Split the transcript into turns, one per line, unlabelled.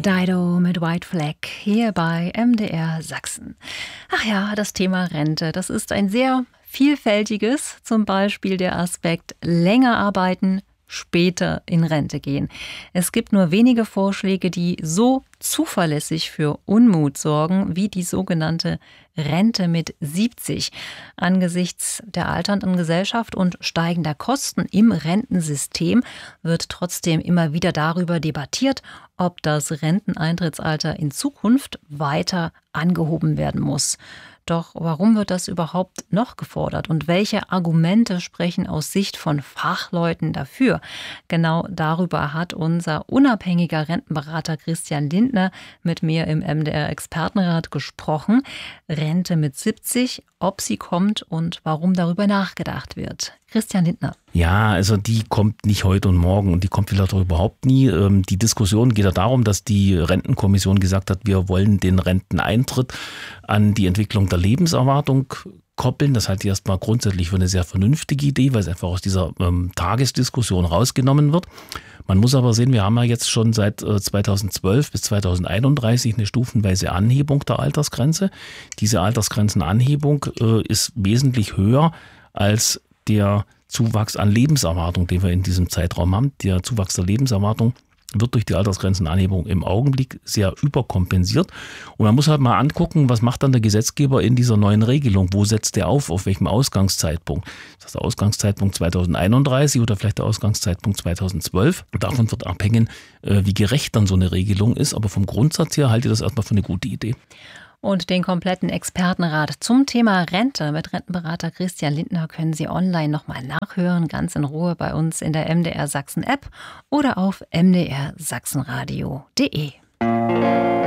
Dido mit White Flag hier bei MDR Sachsen. Ach ja, das Thema Rente, das ist ein sehr vielfältiges, zum Beispiel der Aspekt länger arbeiten, später in Rente gehen. Es gibt nur wenige Vorschläge, die so zuverlässig für Unmut sorgen wie die sogenannte Rente mit 70. Angesichts der alternden Gesellschaft und steigender Kosten im Rentensystem wird trotzdem immer wieder darüber debattiert, ob das Renteneintrittsalter in Zukunft weiter angehoben werden muss. Doch warum wird das überhaupt noch gefordert und welche Argumente sprechen aus Sicht von Fachleuten dafür? Genau darüber hat unser unabhängiger Rentenberater Christian Lindner mit mir im MDR-Expertenrat gesprochen. Rente mit 70, ob sie kommt und warum darüber nachgedacht wird. Christian Lindner.
Ja, also die kommt nicht heute und morgen und die kommt vielleicht auch überhaupt nie. Die Diskussion geht ja darum, dass die Rentenkommission gesagt hat, wir wollen den Renteneintritt an die Entwicklung der Lebenserwartung koppeln. Das halte ich erstmal grundsätzlich für eine sehr vernünftige Idee, weil es einfach aus dieser Tagesdiskussion rausgenommen wird. Man muss aber sehen, wir haben ja jetzt schon seit 2012 bis 2031 eine stufenweise Anhebung der Altersgrenze. Diese Altersgrenzenanhebung ist wesentlich höher als der Zuwachs an Lebenserwartung, den wir in diesem Zeitraum haben. Der Zuwachs der Lebenserwartung wird durch die Altersgrenzenanhebung im Augenblick sehr überkompensiert. Und man muss halt mal angucken, was macht dann der Gesetzgeber in dieser neuen Regelung? Wo setzt er auf welchem Ausgangszeitpunkt? Ist das der Ausgangszeitpunkt 2031 oder vielleicht der Ausgangszeitpunkt 2012? Davon wird abhängen, wie gerecht dann so eine Regelung ist. Aber vom Grundsatz her halte ich das erstmal für eine gute Idee.
Und den kompletten Expertenrat zum Thema Rente mit Rentenberater Christian Lindner können Sie online nochmal nachhören, ganz in Ruhe bei uns in der MDR Sachsen App oder auf mdrsachsenradio.de.